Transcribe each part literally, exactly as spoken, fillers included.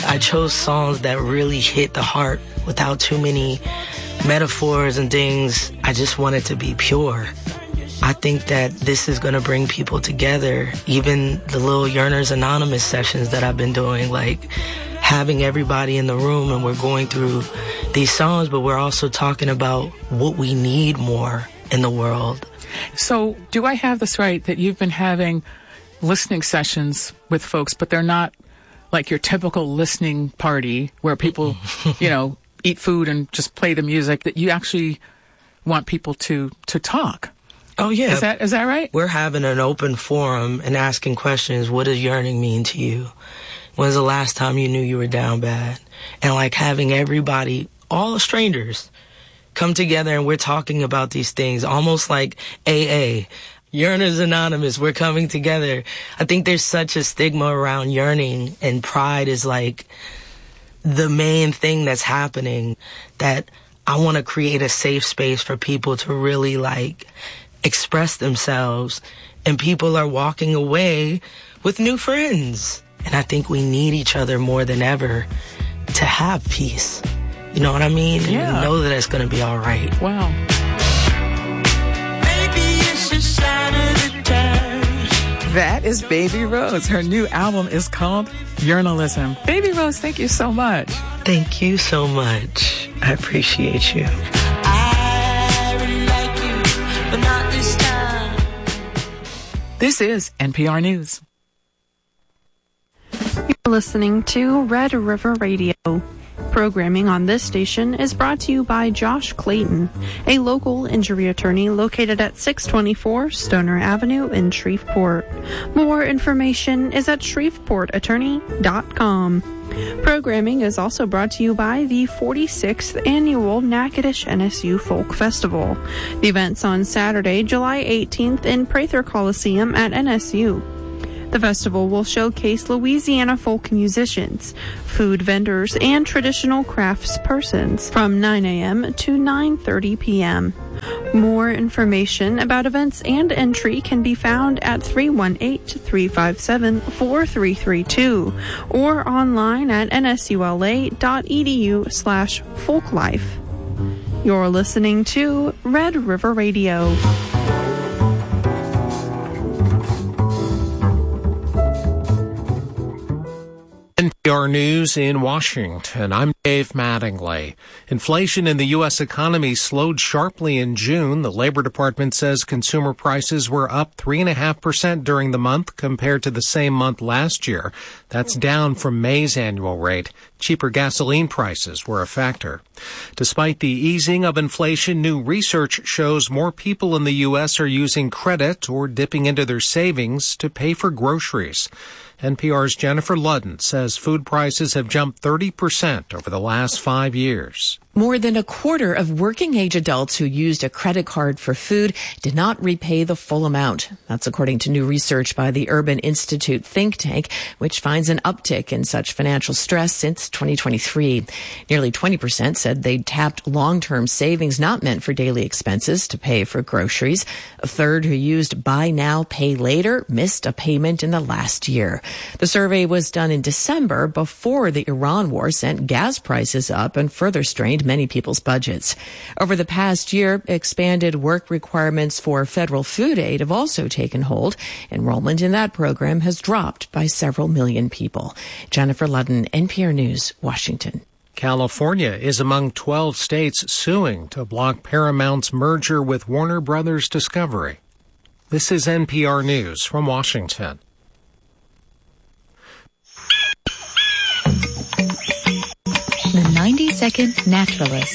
I chose songs that really hit the heart without too many metaphors and things. I just want it to be pure. I think that this is going to bring people together. Even the little Yearners Anonymous sessions that I've been doing, like having everybody in the room and we're going through these songs, but we're also talking about what we need more in the world. So do I have this right that you've been having listening sessions with folks, but they're not like your typical listening party where people, you know, eat food and just play the music, that you actually want people to, to talk? Oh, yeah. Is that, is that right? We're having an open forum and asking questions. What does yearning mean to you? When's the last time you knew you were down bad? And like having everybody, all strangers, come together and we're talking about these things, almost like A A. Yearners Anonymous, we're coming together. I think there's such a stigma around yearning, and pride is like the main thing that's happening, that I want to create a safe space for people to really like express themselves, and people are walking away with new friends. And I think we need each other more than ever to have peace. You know what I mean? Yeah. And know that it's going to be all right. Wow. That is Baby Rose. Her new album is called Yearnalism. Baby Rose, thank you so much. Thank you so much. I appreciate you. I really like you, but not this time. This is N P R News. You're listening to Red River Radio. Programming on this station is brought to you by Josh Clayton, a local injury attorney located at six twenty-four Stoner Avenue in Shreveport. More information is at shreveport attorney dot com. Programming is also brought to you by the forty-sixth Annual Natchitoches N S U Folk Festival. The event's on Saturday, July eighteenth in Prather Coliseum at N S U. The festival will showcase Louisiana folk musicians, food vendors, and traditional craftspersons from nine a.m. to nine thirty p.m. More information about events and entry can be found at three one eight, three five seven, four three three two or online at n s u l a dot e d u slash folklife. You're listening to Red River Radio. N P R News in Washington. I'm Dave Mattingly. Inflation in the U S economy slowed sharply in June. The Labor Department says consumer prices were up three point five percent during the month compared to the same month last year. That's down from May's annual rate. Cheaper gasoline prices were a factor. Despite the easing of inflation, new research shows more people in the U S are using credit or dipping into their savings to pay for groceries. N P R's Jennifer Ludden says food prices have jumped thirty percent over the last five years. More than a quarter of working-age adults who used a credit card for food did not repay the full amount. That's according to new research by the Urban Institute think tank, which finds an uptick in such financial stress since twenty twenty-three. Nearly twenty percent said they'd tapped long-term savings not meant for daily expenses to pay for groceries. A third who used buy now, pay later missed a payment in the last year. The survey was done in December before the Iran war sent gas prices up and further strained many people's budgets. Over the past year, expanded work requirements for federal food aid have also taken hold. Enrollment in that program has dropped by several million people. Jennifer Ludden, N P R News, Washington. California is among twelve states suing to block Paramount's merger with Warner Brothers Discovery. This is N P R News from Washington. The ninety-second Naturalist.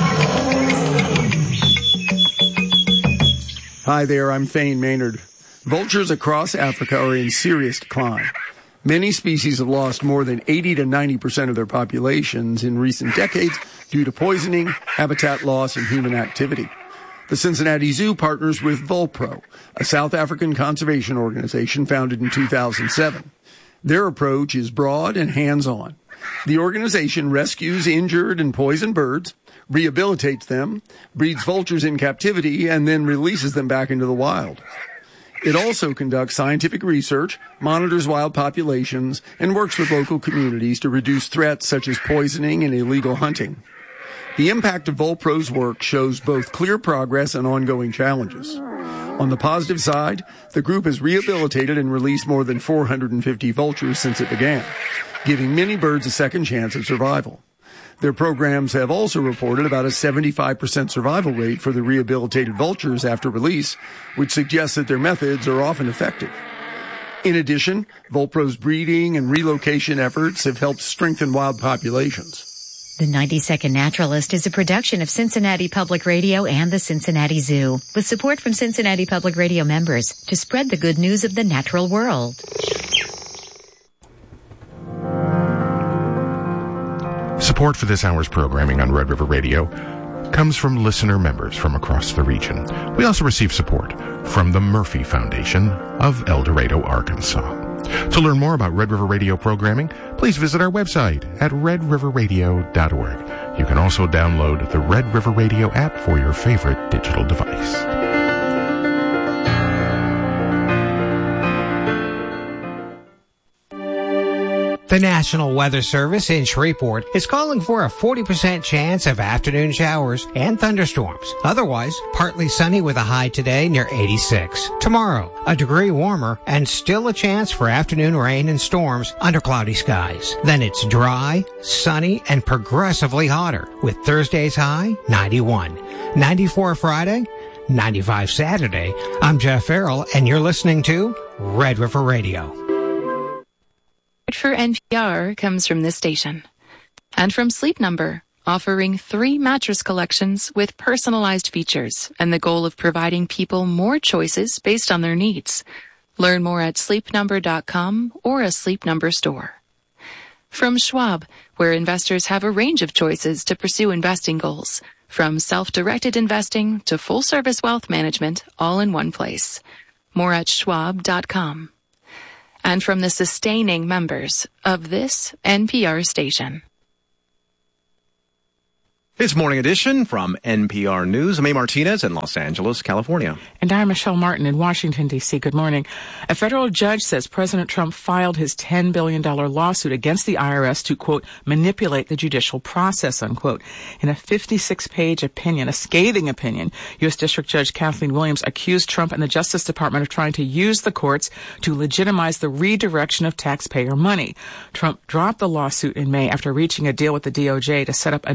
Hi there, I'm Thane Maynard. Vultures across Africa are in serious decline. Many species have lost more than eighty to ninety percent of their populations in recent decades due to poisoning, habitat loss, and human activity. The Cincinnati Zoo partners with Vulpro, a South African conservation organization founded in two thousand seven. Their approach is broad and hands-on. The organization rescues injured and poisoned birds, rehabilitates them, breeds vultures in captivity, and then releases them back into the wild. It also conducts scientific research, monitors wild populations, and works with local communities to reduce threats such as poisoning and illegal hunting. The impact of Volpro's work shows both clear progress and ongoing challenges. On the positive side, the group has rehabilitated and released more than four hundred fifty vultures since it began, giving many birds a second chance at survival. Their programs have also reported about a seventy-five percent survival rate for the rehabilitated vultures after release, which suggests that their methods are often effective. In addition, Volpro's breeding and relocation efforts have helped strengthen wild populations. The ninety second Naturalist is a production of Cincinnati Public Radio and the Cincinnati Zoo, with support from Cincinnati Public Radio members to spread the good news of the natural world. Support for this hour's programming on Red River Radio comes from listener members from across the region. We also receive support from the Murphy Foundation of El Dorado, Arkansas. To learn more about Red River Radio programming, please visit our website at red river radio dot org. You can also download the Red River Radio app for your favorite digital device. The National Weather Service in Shreveport is calling for a forty percent chance of afternoon showers and thunderstorms. Otherwise, partly sunny with a high today near eighty-six. Tomorrow, a degree warmer and still a chance for afternoon rain and storms under cloudy skies. Then it's dry, sunny, and progressively hotter with Thursday's high ninety-one. ninety-four Friday, ninety-five Saturday. I'm Jeff Farrell, and you're listening to Red River Radio. For N P R comes from this station and from Sleep Number, offering three mattress collections with personalized features and the goal of providing people more choices based on their needs. Learn more at sleep number dot com or a Sleep Number store. From Schwab, where investors have a range of choices to pursue investing goals, from self-directed investing to full-service wealth management, all in one place. More at schwab dot com. And from the sustaining members of this N P R station. It's Morning Edition from N P R News. I'm A. Martinez in Los Angeles, California. And I'm Michelle Martin in Washington, D C. Good morning. A federal judge says President Trump filed his ten billion dollars lawsuit against the I R S to, quote, manipulate the judicial process, unquote. In a fifty-six page opinion, a scathing opinion, U S. District Judge Kathleen Williams accused Trump and the Justice Department of trying to use the courts to legitimize the redirection of taxpayer money. Trump dropped the lawsuit in May after reaching a deal with the D O J to set up a